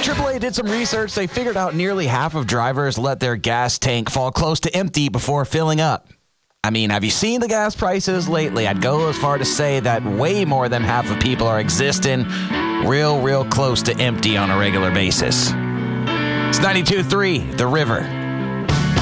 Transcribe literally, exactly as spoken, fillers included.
triple A did some research. They figured out nearly half of drivers let their gas tank fall close to empty before filling up. I mean, have you seen the gas prices lately? I'd go as far to say that way more than half of people are existing real, real close to empty on a regular basis. It's ninety-two point three, The River.